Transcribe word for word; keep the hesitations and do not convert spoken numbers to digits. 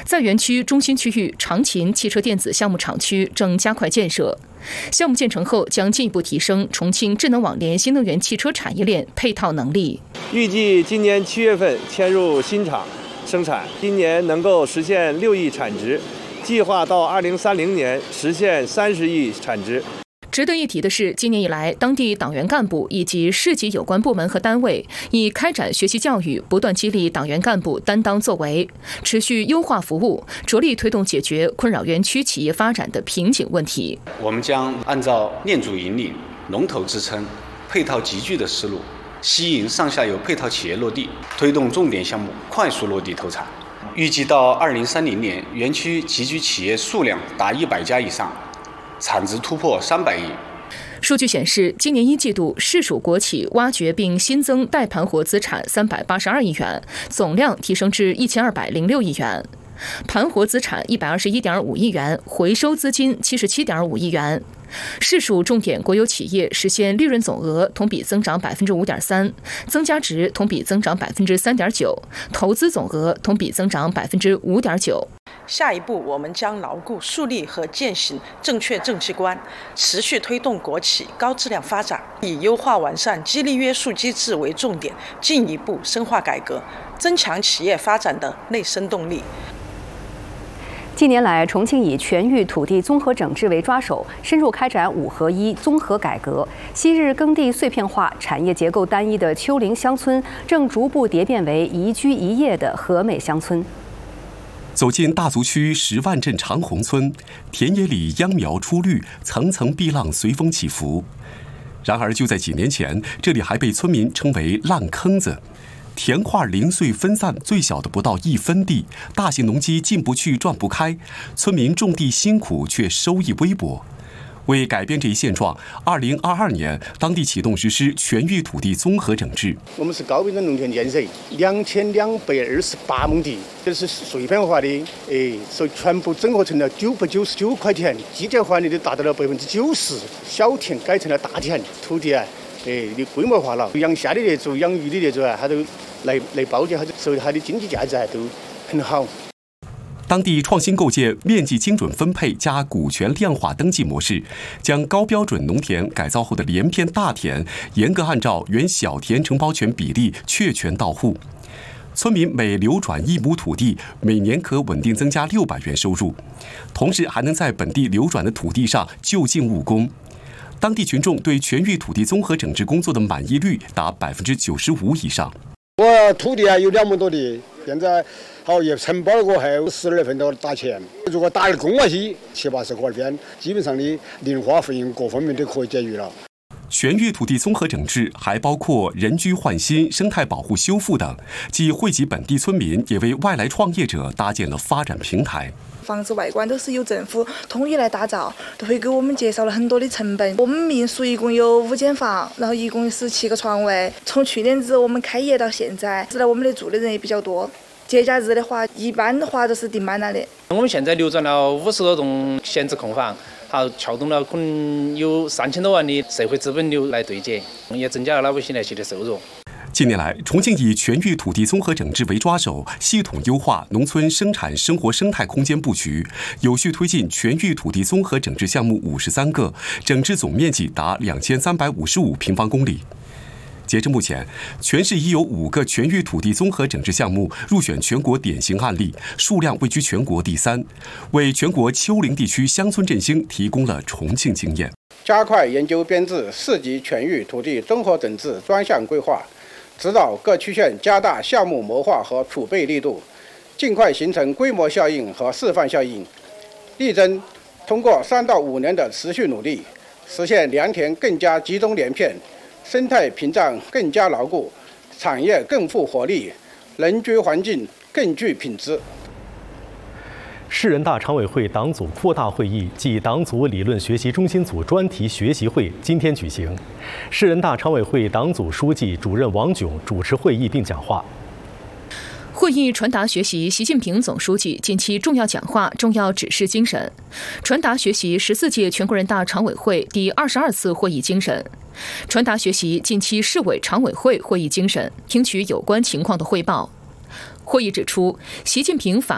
在园区中心区域长秦汽车电子项目厂区正加快建设，项目建成后将进一步提升重庆智能网联新能源汽车产业链配套能力。 预计今年七月份迁入新厂生产，今年能够实现六亿产值，计划到二零三零年实现三十亿产值。 值得一提的是，今年以来，当地党员干部以及市级有关部门和单位以开展学习教育，不断激励党员干部担当作为，持续优化服务，着力推动解决困扰园区企业发展的瓶颈问题。 我们将按照链主引领、龙头支撑、配套集聚的思路，吸引上下游配套企业落地，推动重点项目快速落地投产。预计到二零三零年，园区集聚企业数量达一百家以上，产值突破三百亿。 数据显示，今年一季度市属国企挖掘并新增待盘活资产三百八十二亿元，总量提升至一千二百零六亿元；盘活资产一百二十一点五亿元，回收资金七十七点五亿元。市属重点国有企业实现利润总额同比增长百分之五点三，增加值同比增长百分之三点九，投资总额同比增长百分之五点九。 下一步，我们将牢固树立和践行正确政绩观，持续推动国企高质量发展，以优化完善激励约束机制为重点，进一步深化改革，增强企业发展的内生动力。 近年来，重庆以全域土地综合整治为抓手，深入开展五合一综合改革。昔日耕地碎片化、产业结构单一的丘陵乡村，正逐步蝶变为宜居宜业的和美乡村。 走进大足区十万镇长虹村，田野里秧苗出绿，层层碧浪随风起伏。然而，就在几年前，这里还被村民称为烂坑子。田块零碎分散，最小的不到一分地，大型农机进不去转不开，村民种地辛苦却收益微薄。为改变这一现状，二零二二年当地启动实施全域土地综合整治。 我们是高标准农田建设，两千两百二十八亩地，这是碎片化的，哎，所以全部整合成了九百九十九块田，机械化率都达到了百分之九十，小田改成了大田，土地啊，哎，你规模化了，养虾的业主、养鱼的业主啊，他都来来包结，所以它的经济价值啊都很好。 当地创新构建面积精准分配加股权量化登记模式，将高标准农田改造后的连片大田严格按照原小田承包权比例确权到户。村民每流转一亩土地，每年可稳定增加六百元收入，同时还能在本地流转的土地上就近务工。当地群众对全域土地综合整治工作的满意率达百分之九十五以上。 我土地啊有两亩多地，现在好也承包了过后十二份都打钱。如果打了工那些七八十块边，基本上的零花费用各方面都可以解决了。 全域土地综合整治还包括人居焕新、生态保护修复等，既惠及本地村民，也为外来创业者搭建了发展平台。 房子外观都是由政府统一来打造，都会给我们节省了很多的成本。我们民宿一共有五间房，然后一共十七个床位。从去年子我们开业到现在，来我们的住的人也比较多。节假日的话，一般的话都是订满了的。 我们现在流转了五十多栋闲置空房，好撬动了可能有三千多万的社会资本流来对接，也增加了老百姓来些的收入。 近年来，重庆以全域土地综合整治为抓手，系统优化农村生产生活生态空间布局，有序推进全域土地综合整治项目五十三个，整治总面积达两千三百五十五平方公里。截至目前，全市已有五个全域土地综合整治项目入选全国典型案例，数量位居全国第三，为全国丘陵地区乡村振兴提供了重庆经验。 加快研究编制市级全域土地综合整治专项规划，指导各区县加大项目谋划和储备力度，尽快形成规模效应和示范效应，力争通过三到五年的持续努力，实现良田更加集中连片，生态屏障更加牢固，产业更富活力，人居环境更具品质。 市人大常委会党组扩大会议暨党组理论学习中心组专题学习会今天举行，市人大常委会党组书记、主任王炯主持会议并讲话。 会议传达学习习近平总书记近期重要讲话、重要指示精神，传达学习十四届全国人大常委会第二十二次会议精神，传达学习近期市委常委会会议精神，听取有关情况的汇报。会议指出，习近平反